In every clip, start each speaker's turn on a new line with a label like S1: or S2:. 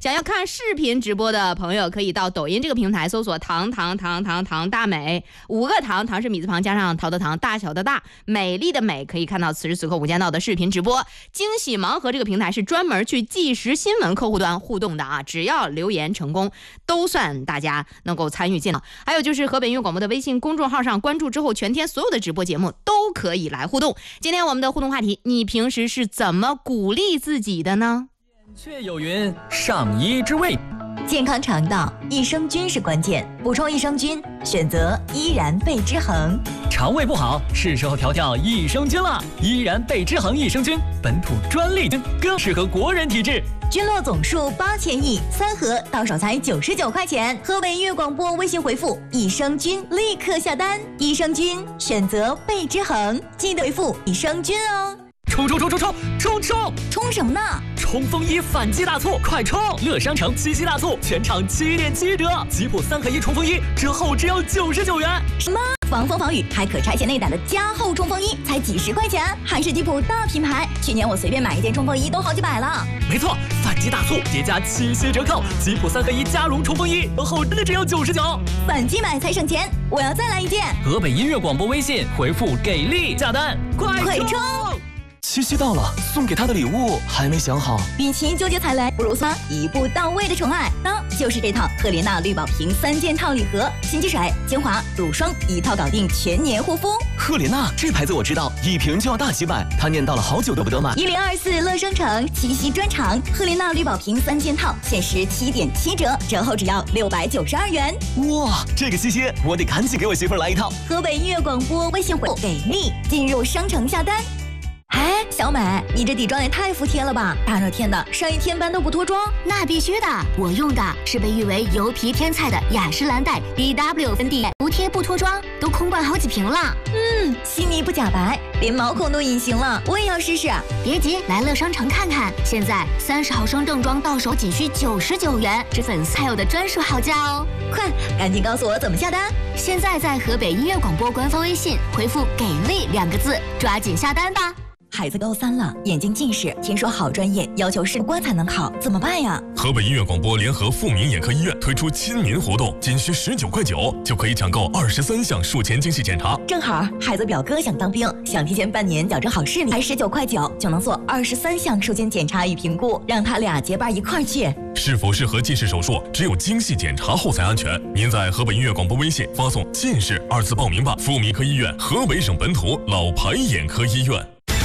S1: 想要看视频直播的朋友，可以到抖音这个平台搜索糖大美，5个糖，糖是米字旁加上桃的糖，大小的大，美丽的美，可以看到此时此刻无间道的视频直播。惊喜盲盒这个平台是专门去即时新闻客户端互动的啊，只要留言成功，都算大家能够参与进来。还有就是河北音乐广播的微信公众号上关注之后，全天所有的直播节目都可以来互动。今天我们的互动话题，你平时是怎么鼓励自己的呢？
S2: 却有云，上医之谓。
S3: 健康肠道，益生菌是关键，补充益生菌，选择依然贝之恒。
S2: 肠胃不好，是时候调调益生菌了。依然贝之恒益生菌，本土专利菌，更适合国人体质。
S3: 菌落总数8000亿，3盒到手才99块钱。河北音乐广播微信回复益生菌，立刻下单。益生菌选择贝之恒，记得回复益生菌哦。
S2: 冲！
S3: 冲什么呢？
S2: 冲锋衣反击大促，快冲！乐商城七夕大促，全场7.7折，吉普3合1冲锋衣折后只要99元。
S3: 什么？防风防雨还可拆卸内胆的加厚冲锋衣才几十块钱，还是吉普大品牌。去年我随便买一件冲锋衣都好几百了。
S2: 没错，反击大促叠加七夕折扣，吉普3合1加绒冲锋衣折后真的只要99。
S3: 反击买才省钱，我要再来一件。
S2: 河北音乐广播微信回复给力下单，快冲！
S4: 七夕到了，送给他的礼物还没想好。
S3: 与其纠结踩雷，不如送一步到位的宠爱。当就是这套赫莲娜绿宝瓶3件套礼盒，洗洁水、精华、乳霜一套搞定，全年护肤。
S4: 赫莲娜这牌子我知道，一瓶就要大几百，他念叨了好久都不得买。
S3: 1024乐商城七夕专场，赫莲娜绿宝瓶3件套，限时7.7折，折后只要692元。
S4: 哇，这个七夕我得赶紧给我媳妇来一套。
S3: 河北音乐广播微信回复给力，进入商城下单。哎，小美，你这底妆也太服帖了吧！大热天的，上一天班都不脱妆？
S5: 那必须的，我用的是被誉为油皮天菜的雅诗兰黛 BW 粉底，服帖不脱妆，都空灌好几瓶了。
S3: 细腻不假白，连毛孔都隐形了，我也要试试。
S5: 别急，来乐商城看看，现在30毫升正装到手仅需99元，是粉丝才有的专属好价哦！
S3: 快，赶紧告诉我怎么下单！
S5: 现在在河北音乐广播官方微信回复“给力”2个字，抓紧下单吧。
S3: 孩子高3了，眼睛近视，听说好专业要求视光才能好，怎么办呀？
S6: 河北音乐广播联合富民眼科医院推出亲民活动，仅需19.9块就可以抢购23项术前精细检查。
S3: 正好孩子表哥想当兵，想提前半年矫正好视力，才19.9块就能做23项术前检查与评估，让他俩结伴一块儿去。
S6: 是否适合近视手术，只有精细检查后才安全。您在河北音乐广播微信发送“近视”2字报名吧。富民科医院，河北省本土老牌眼科医院。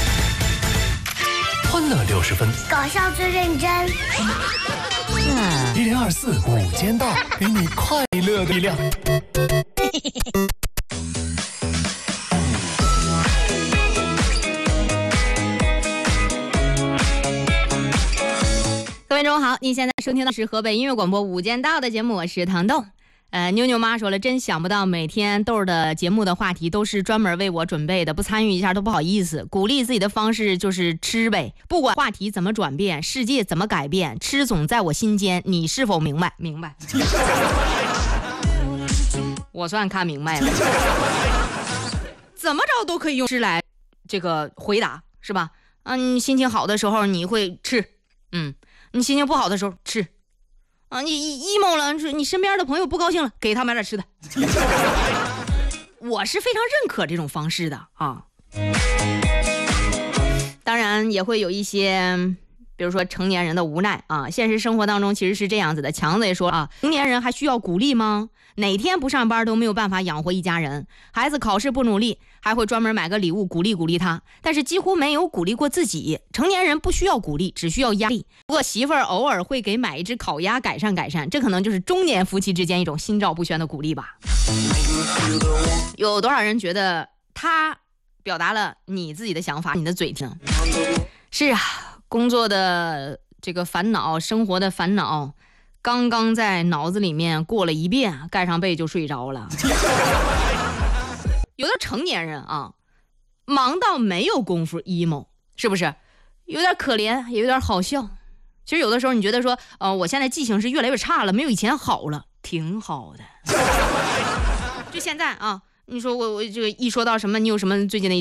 S4: 欢乐60分，
S7: 搞笑最认真。
S4: 1024午间道，给你快乐的力量。
S1: 各位中午好，你现在收听的是河北音乐广播午间道的节目，我是糖豆。妞妞妈说了，真想不到每天豆儿的节目的话题都是专门为我准备的，不参与一下都不好意思。鼓励自己的方式就是吃呗，不管话题怎么转变，世界怎么改变，吃总在我心间。你是否明白？明白。我算看明白了，怎么着都可以用吃来这个回答，是吧？你心情好的时候你会吃，你心情不好的时候吃。你 emo 了，你身边的朋友不高兴了，给他买点吃的。我是非常认可这种方式的啊。当然也会有一些，比如说成年人的无奈啊。现实生活当中其实是这样子的，强子也说啊，成年人还需要鼓励吗？哪天不上班都没有办法养活一家人，孩子考试不努力，还会专门买个礼物鼓励鼓励他，但是几乎没有鼓励过自己。成年人不需要鼓励，只需要压力。不过媳妇儿偶尔会给买一只烤鸭改善改善，这可能就是中年夫妻之间一种心照不宣的鼓励吧。有多少人觉得他表达了你自己的想法，你的嘴听？是啊，工作的这个烦恼，生活的烦恼刚刚在脑子里面过了一遍，盖上被就睡着了。有的成年人啊，忙到没有功夫 emo， 是不是？有点可怜，也有点好笑。其实有的时候你觉得说，我现在记性是越来越差了，没有以前好了，挺好的。就现在啊，你说我这个一说到什么，你有什么最近的